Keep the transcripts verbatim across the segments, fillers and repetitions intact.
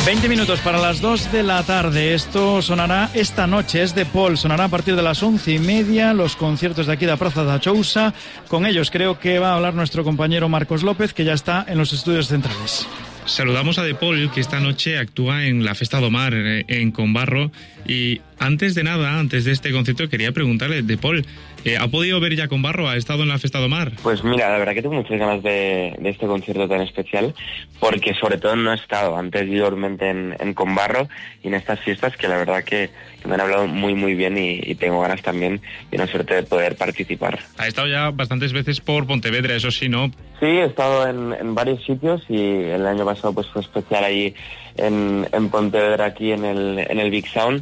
veinte minutos para las dos de la tarde. Esto sonará esta noche, es de Paul. Sonará a partir de las once y media los conciertos de aquí de la Praza da Chousa. Con ellos creo que va a hablar nuestro compañero Marcos López, que ya está en los estudios centrales. Saludamos a De Paul, que esta noche actúa en la Festa do Mar, en Combarro. Y antes de nada, antes de este concierto, quería preguntarle, De Paul, eh, ¿ha podido ver ya Combarro? ¿Ha estado en la Festa do Mar? Pues mira, la verdad que tengo muchas ganas de, de este concierto tan especial, porque sobre todo no he estado anteriormente en, en Combarro y en estas fiestas que la verdad que, que me han hablado muy muy bien y, y tengo ganas también y una suerte de poder participar. Ha estado ya bastantes veces por Pontevedra, eso sí, ¿no? Sí, he estado en, en varios sitios y el año pasado pues fue especial ahí en, en Pontevedra, aquí en el, en el Big Sound,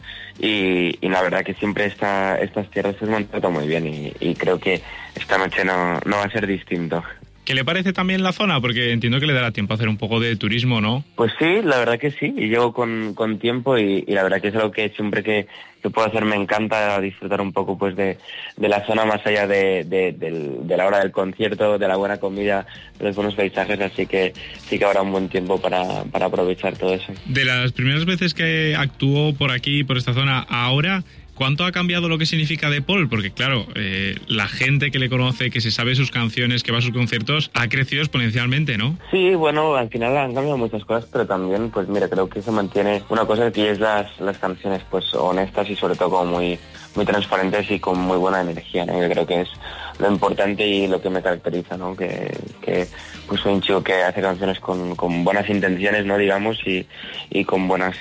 y, y la verdad que siempre esta, estas tierras se me han tratado muy bien y, y creo que esta noche no, no va a ser distinto. ¿Qué le parece también la zona? Porque entiendo que le dará tiempo a hacer un poco de turismo, ¿no? Pues sí, la verdad que sí, y llego con, con tiempo y, y la verdad que es algo que siempre que, que puedo hacer me encanta disfrutar un poco pues de, de la zona más allá de, de, de, de la hora del concierto, de la buena comida, de los buenos paisajes, así que sí que habrá un buen tiempo para, para aprovechar todo eso. De las primeras veces que actuó por aquí, por esta zona, ahora, ¿cuánto ha cambiado lo que significa De Paul? Porque claro, eh, la gente que le conoce, que se sabe sus canciones, que va a sus conciertos, ha crecido exponencialmente, ¿no? Sí, bueno, al final han cambiado muchas cosas, pero también, pues mira, creo que se mantiene una cosa que es las, las canciones pues honestas y sobre todo como muy, muy transparentes y con muy buena energía, ¿no? Yo creo que es lo importante y lo que me caracteriza, ¿no? Que, que pues soy un chico que hace canciones con, con buenas intenciones, ¿no? Digamos, y, y con buenas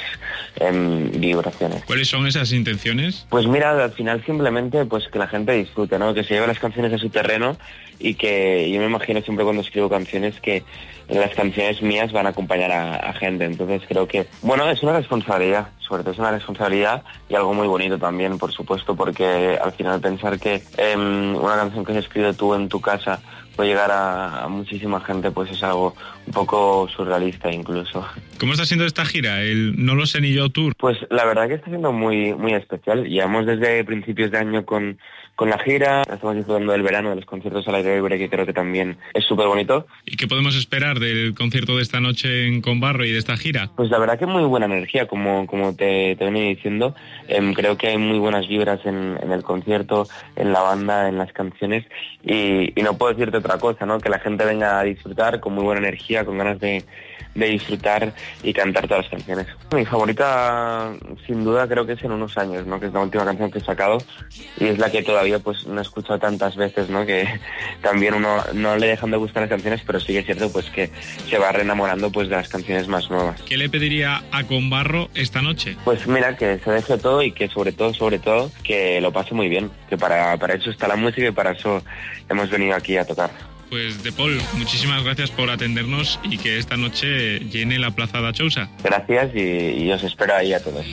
eh, vibraciones. ¿Cuáles son esas intenciones? Pues mira, al final simplemente pues que la gente disfrute, ¿no? Que se lleve las canciones a su terreno y que yo me imagino siempre cuando escribo canciones que las canciones mías van a acompañar a, a gente. Entonces creo que, bueno, es una responsabilidad, sobre todo es una responsabilidad y algo muy bonito también, por supuesto, porque al final pensar que eh, una canción que has escrito tú en tu casa puede llegar a, a muchísima gente, pues es algo un poco surrealista incluso. ¿Cómo está siendo esta gira, el No lo sé ni yo tour? Pues la verdad que está siendo muy muy especial. Llevamos desde principios de año con, con la gira, estamos disfrutando del verano, de los conciertos al aire libre, que creo que también es súper bonito. ¿Y qué podemos esperar del concierto de esta noche en Combarro y de esta gira? Pues la verdad que muy buena energía, como, como te, te venía diciendo. Eh, creo que hay muy buenas vibras en, en el concierto, en la banda, en las canciones, y, y no puedo decirte otra cosa, ¿no? Que la gente venga a disfrutar con muy buena energía, con ganas de, de disfrutar y cantar todas las canciones. Mi favorita, sin duda, creo que es En unos años, ¿no? Que es la última canción que he sacado y es la que todavía pues no he escuchado tantas veces, ¿no? Que también uno no le dejan de gustar las canciones, pero sí que es cierto pues que se va reenamorando pues de las canciones más nuevas. ¿Qué le pediría a Combarro esta noche? Pues mira, que se deje todo y que sobre todo, sobre todo, que lo pase muy bien, que para, para eso está la música y para eso hemos venido aquí a tocar. Pues De Paul, muchísimas gracias por atendernos y que esta noche llene la Plaza da Chousa. Gracias y, y os espero ahí a todos.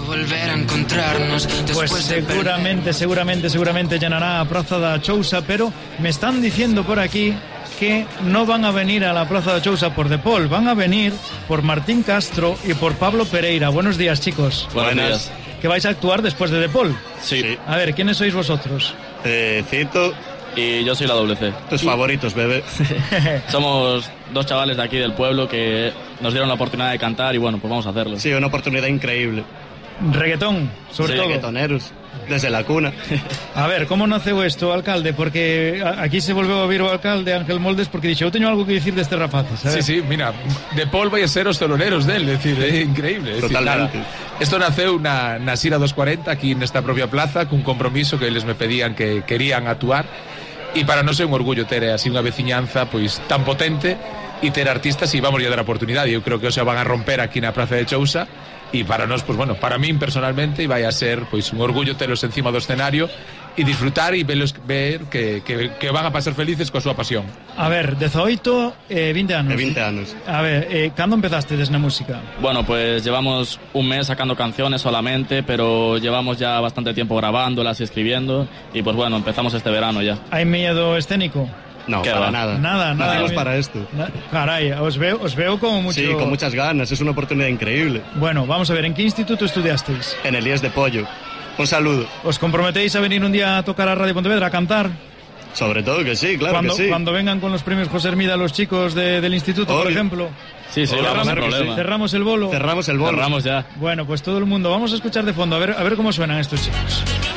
Pues seguramente, seguramente, seguramente llenará a Plaza da Chousa, pero me están diciendo por aquí que no van a venir a la Plaza da Chousa por De Paul, van a venir por Martín Castro y por Pablo Pereira. Buenos días, chicos. Buenos días. ¿Que vais a actuar después de De Paul? Sí. A ver, ¿quiénes sois vosotros? Eh, Cito. Y yo soy la doble C. Tus y... favoritos, bebé. Somos dos chavales de aquí del pueblo que nos dieron la oportunidad de cantar y bueno, pues vamos a hacerlo. Sí, una oportunidad increíble. Reggaetón, sobre sí, todo. Reggaetoneros, desde la cuna. A ver, como naceu isto, alcalde? Porque aquí se volveu a vir o alcalde Ángel Moldes porque dixo, eu teño algo que dicir destes rapaces. Sí, sí, mira, De Paul vai a ser os teloneros del, é dicir, é increíble. Totalmente. Isto naceu na, na Xira dos cuarenta, aquí nesta propia plaza, cun compromiso que eles me pedían que querían actuar. E para nós é un orgullo ter así unha veciñanza pois tan potente e ter artistas e vamos a dar a oportunidade. Eu creo que o se van a romper aquí na Praza de Chousa e para nós, pois bueno, para min personalmente vai a ser pois un orgullo telos encima do escenario e disfrutar e velos, ver que, que, que van a pasar felices coa súa pasión. A ver, dezoito, eh, vinte anos. De vinte anos. A ver, eh, cando empezaste desde música? Bueno, pues llevamos un mes sacando canciones solamente, pero llevamos ya bastante tiempo grabándolas y escribiendo y pues bueno, empezamos este verano ya. ¿Hay miedo escénico? No, para va? nada. Nada, nada. Nacimos para esto. Na, caray, os veo, os veo como mucho... Sí, con muchas ganas, es una oportunidad increíble. Bueno, vamos a ver, ¿en qué instituto estudiasteis? En el I E S de Pollo. Un saludo. ¿Os comprometéis a venir un día a tocar a Radio Pontevedra a cantar? Sobre todo que sí, claro cuando, que sí. Cuando vengan con los premios José Hermida los chicos de, del instituto, Hoy. por ejemplo. Sí, sí, cerramos, claro, problema. cerramos el bolo. Cerramos el bolo. Cerramos ya. Bueno, pues todo el mundo, vamos a escuchar de fondo, a ver, a ver cómo suenan estos chicos.